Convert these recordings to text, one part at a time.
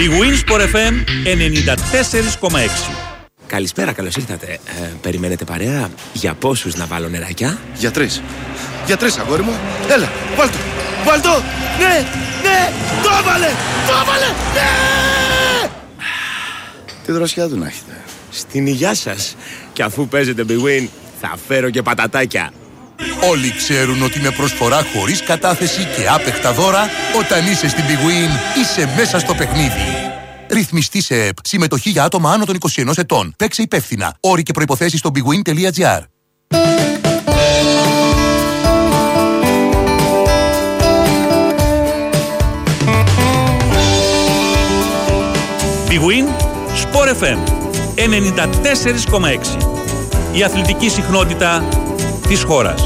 Η Winsport FM 94,6. Καλησπέρα, καλώς ήρθατε. Περιμένετε παρέα? Για πόσους να βάλω νεράκια? Για τρεις. Για τρεις, αγόρι μου. Έλα, βάλτο. Βάλτο. Ναι, ναι. Το έβαλε. Το έβαλε. Ναι. Τι δροσιά του να έχετε. Στην υγειά σας. Και αφού παίζετε Big Win, θα φέρω και πατατάκια. Όλοι ξέρουν ότι με προσφορά χωρίς κατάθεση και άπεχτα δώρα, όταν είσαι στην Big Win, είσαι μέσα στο παιχνίδι. Ρυθμιστή σε ΕΠ. Συμμετοχή για άτομα άνω των 21 ετών. Παίξε υπεύθυνα. Όροι και προϋποθέσεις στο bigwin.gr. Big Win Sport FM 94,6. Η αθλητική συχνότητα της χώρας.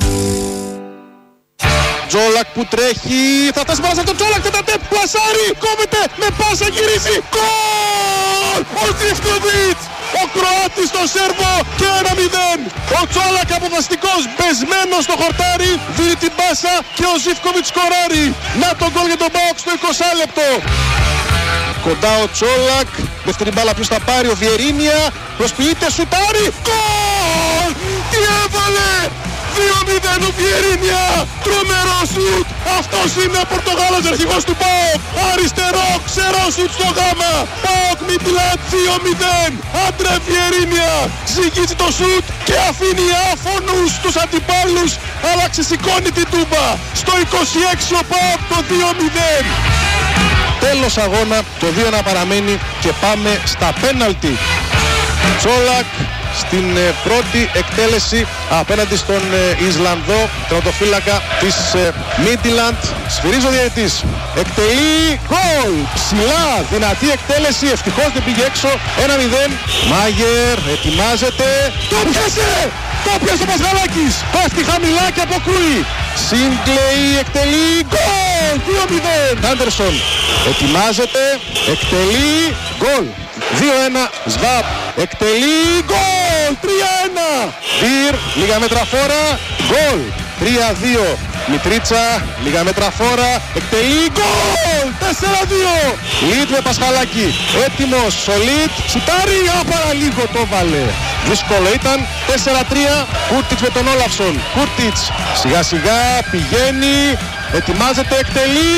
Τζόλακ που τρέχει, θα φτάσει μπάλα από τον Τζόλακ, τετατέ, πλασάρι, κόβεται, με πάσα γυρίζει, γκολ! Ο Ζίβκοβιτς, ο Κροάτης στο Σέρβο και 1-0. Ο Τζόλακ αποφασιστικός, μπεσμένος στο χορτάρι, δίνει την πάσα και ο Ζίβκοβιτς σκοράρει. Να το γκολ για τον ΠΑΟΚ στο 20 λεπτό. Κοντά ο Τζόλακ, δεύτερη μπάλα ποιος θα πάρει, ο Βιερίνια, προσποιείται, σουτάρι, γκολ! Τι έβαλε! 2-0 ο Βιερίνια, τρομερό σουτ, αυτός είναι ο Πορτογάλος αρχηγός του ΠΑΟΚ, αριστερό, ξερό σουτ στο γάμα, ΠΑΟΚ Μίτλαντ 2-0, Άντρε Βιερίνια, ζυγίζει το σουτ και αφήνει άφωνους τους αντιπάλους, αλλά ξεσηκώνει την τούμπα, στο 26 ο ΠΑΟΚ το 2-0. Τέλος αγώνα, το 2 να παραμένει και πάμε στα πέναλτι. Τσόλακ στην πρώτη εκτέλεση απέναντι στον Ισλανδό τερματοφύλακα της Μίτιλαντ. Σφυρίζει ο διαιτητής, εκτελεί, γκολ, ψηλά, δυνατή εκτέλεση, ευτυχώς δεν πήγε έξω, 1-0. Μάγερ ετοιμάζεται, το πιάσε, το πιάσε ο Πασχαλάκης, πέφτει χαμηλά και αποκρούει. Σίγκλεϊ εκτελεί, γκολ, 2-0. Άντερσον ετοιμάζεται, εκτελεί, γκολ. 2-1, Σβάπ, εκτελεί, γκολ, 3-1, Μπιρ, λίγα μέτρα φόρα, γκολ, 3-2, Μητρίτσα, λίγα μέτρα φόρα, εκτελεί, γκολ, 4-2, Λίτ με Πασχαλάκη, έτοιμος, Σολίτ, σουτάρει, παραλίγο το βάλε, δύσκολο ήταν, 4-3, Κούρτιτς με τον Όλαφσον, Κούρτιτς, σιγά σιγά, πηγαίνει, ετοιμάζεται, εκτελεί,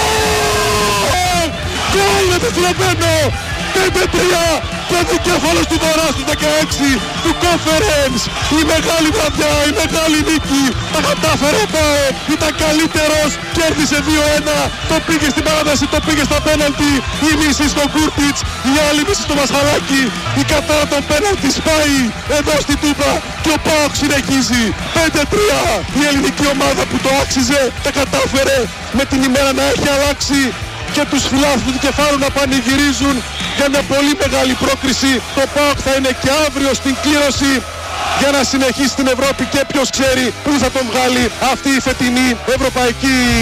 γκολ, γκολ, επιστροφμένο, 5-3, το δικέφαλος του Βορρά του 16 του Conference. Η μεγάλη βραδιά, η μεγάλη νίκη, τα κατάφερε ο ΠΑΟΚ, ήταν καλύτερος, κέρδισε 2-1, το πήγε στην παράταση, το πήγε στα πέναλτι, η μισή στον Κούρτιτς, η άλλη μισή στο Μασχαλάκι, η κατάρα των πέναλτι σπάει εδώ στην Τούμπα και ο ΠΑΟΚ συνεχίζει. 5-3, η ελληνική ομάδα που το άξιζε, τα κατάφερε με την ημέρα να έχει αλλάξει και τους φιλάθλους του κεφάλου να πανηγυρίζουν για μια πολύ μεγάλη πρόκριση. Το ΠΑΟΚ θα είναι και αύριο στην κλήρωση για να συνεχίσει στην Ευρώπη και ποιος ξέρει πού θα τον βγάλει αυτή η φετινή ευρωπαϊκή